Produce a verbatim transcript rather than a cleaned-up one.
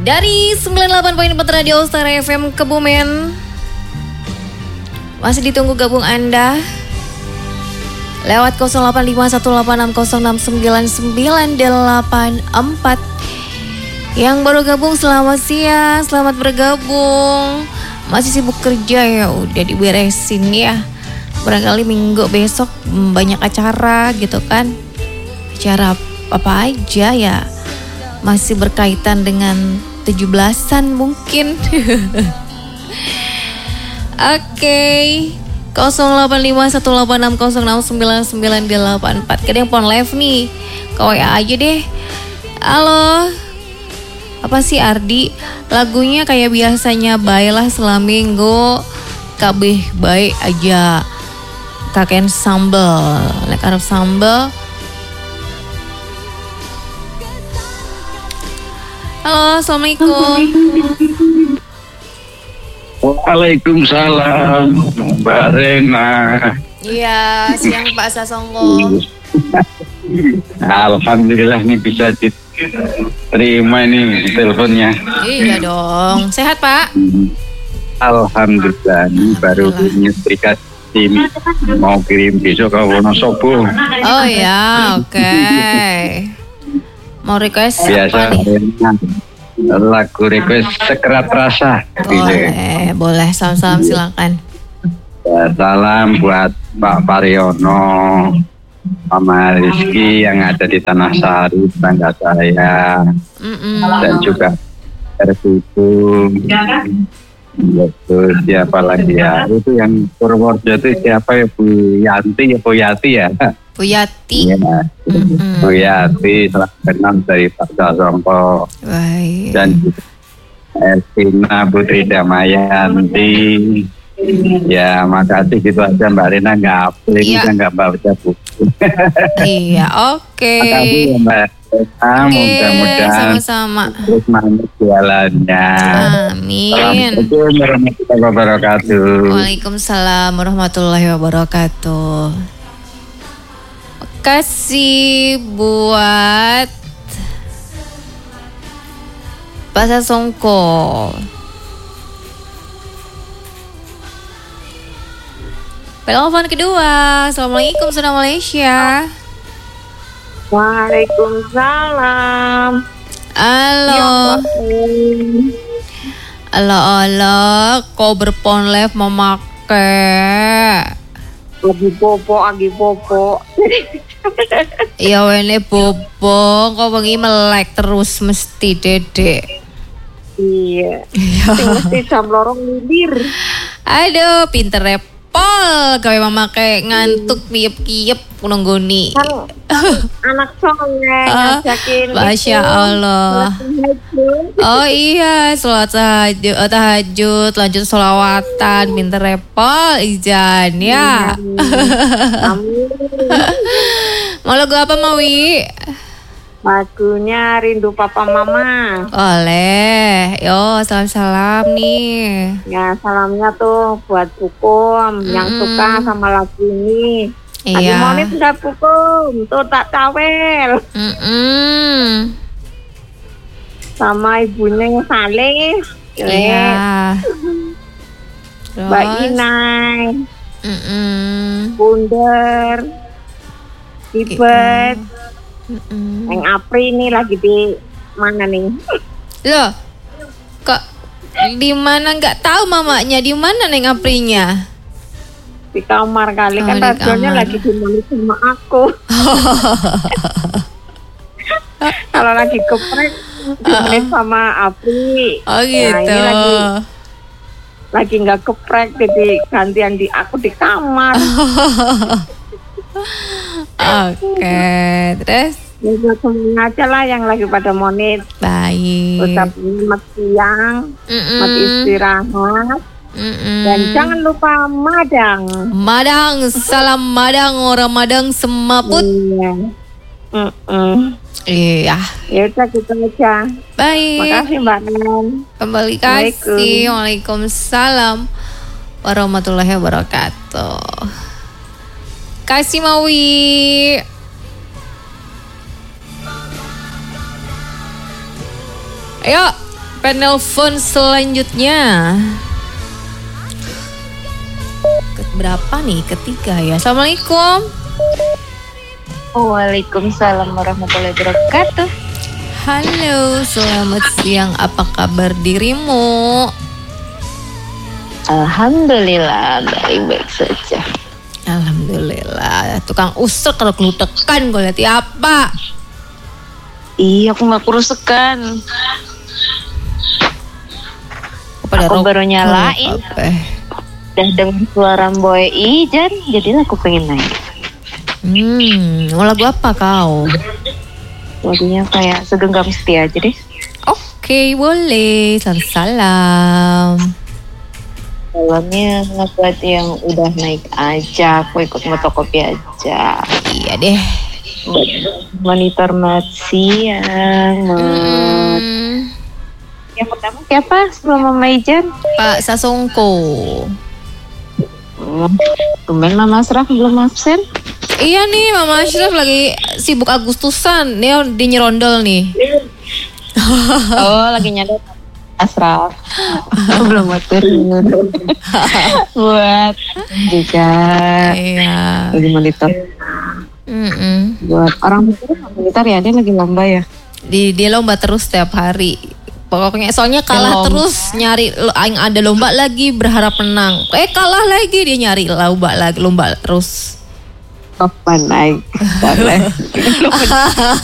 Dari sembilan puluh delapan koma empat Radio Star F M Kebumen. Masih ditunggu gabung Anda lewat nol delapan lima satu delapan enam nol enam sembilan sembilan delapan empat. Yang baru gabung selamat siang, selamat bergabung. Masih sibuk kerja ya, udah diberesin ya. Barangkali minggu besok banyak acara gitu kan. Acara apa aja ya, masih berkaitan dengan tujuh belasan mungkin. Oke, okay. nol delapan lima satu delapan enam nol enam sembilan sembilan delapan empat. Kadang yang phone live nih, kau ya aja deh. Halo, apa sih Ardi? Lagunya kayak biasanya, baiklah selaminggu kabeh baik aja. Kakek sambel, lek arep sambel. Halo, assalamualaikum. Waalaikumsalam, Mbak Rena. Iya, siang Pak Sasongko. Alhamdulillah nih bisa diterima ini teleponnya. Iya dong, sehat Pak? Alhamdulillah, ini baru nyetrika tim mau kirim besok ke Wonosobo. Oh ya, oke. Okay. Mau request biasa apa nih? Lagu request Sekerat Rasa. Boleh, boleh. Salam-salam silakan. Ya, salam buat Pak Pariono, Mama Rizky yang ada di Tanah Sari, tetangga saya. Mm-mm. Dan juga Ersutu. Terus siapa lagi ya? Itu yang Purworejo itu siapa ya? Bu Yanti ya, Bu Yati ya? Bu Yati. Ya. Mm-hmm. Bu Yati, selamat kenal dari Pak Sasongko. Baik. Dan Ervina Putri Damayanti. Ya, makasih gitu aja Mbak Rina, nggak apel ini kan nggak baca buku. Iya, oke. Okay. Makasih ya Mbak. Ah, okay, mudah-mudahan sama-sama. terus manis jalannya. Amin. Assalamualaikum warahmatullahi wabarakatuh. Waalaikumsalam warahmatullahi wabarakatuh. Kasih buat Pak Sasongko. Telepon kedua. Assalamualaikum, Salam Malaysia. Waalaikumsalam. Halo. Halo, halo. Kau berpon live memakai. Lagi popo, lagi popo. Iya, wene bobo. Kau bengi melek terus mesti dedek. Iya. Mesti jam lorong lidir. Aduh, pinter rep. Pol, gawe memakai ngantuk kiep-kiep nungguni. Kan anak soleh ngajakin. Masya Allah. Oh iya, sholat tahajud, oh, tahajud, lanjut sholawatan, pinter repol, Izan ya. Amin. Mau lagu apa Mawi? Lagunya Rindu Papa Mama. Oleh, yo salam-salam nih. Ya salamnya tuh buat Bukum mm. yang suka sama lagu ini. Iya. Lagi monet udah Bukum, tuh tak tawel. Mm-mm. Sama ibunya yang Saleh. Iya. Mbak Inai. Mm-mm. Bunder. Ibet. Mm-mm. Yang Apri ini lagi di mana nih? Loh, kok di mana nggak tahu mamanya? Di mana Neng Aprinya? Di kamar kali oh, kan radionya lagi dimana sama aku. Kalau lagi keprek dimana sama Apri. Oh gitu. Nah, ini lagi lagi nggak keprek jadi gantian di aku di kamar. Oke, okay. Terus? Ya semuanya aja lah yang lagi pada monit. Baik. Ucap selamat siang, selamat istirahat. Mm-mm. Dan jangan lupa Madang. Madang, salam Madang, orang Madang semaput. Iya. Mm-mm. Iya. Ya udah gitu aja. Baik. Makasih Mbak Nen. Kembali kasih. Waalaikumsalam warahmatullahi wabarakatuh. Kasih Mawi. Ayo penelpon selanjutnya. Berapa nih? Ketiga ya. Assalamualaikum. Waalaikumsalam warahmatullahi wabarakatuh. Halo, selamat siang. Apa kabar dirimu? Alhamdulillah, baik-baik saja. Alhamdulillah. Tukang usuk kalau kelutekan gue lihat apa? Iya, aku nggak kurusekan. Pada aku baru nyalain. Udah dengar suara Boy Ijan, jadilah aku pengen naik. Hmm, mau lagu apa kau? Lagunya kayak Segenggam Setia aja deh. Oke, boleh. Salam salam. Salamnya buat yang udah naik aja, aku ikut motokopi aja. Iya deh. Monitor mat siang. Hmm. Yang pertama siapa sebelum Mama Ijan? Pak Sasongko. Hmm. Tumben Mama Asraf belum absen. Iya nih, Mama Asraf lagi sibuk Agustusan. Dia di nyerondol nih. Oh, lagi nyadar Asraf. Belum mau turun. Buat juga. Iya. Lagi monitor. Mm-mm. Buat orang monitor ya, dia lagi lomba ya. Di dia lomba terus setiap hari. Pokoknya soalnya kalah terus nyari yang ada lomba lagi berharap menang. Eh kalah lagi dia nyari lomba lagi lomba terus. Kapan naik?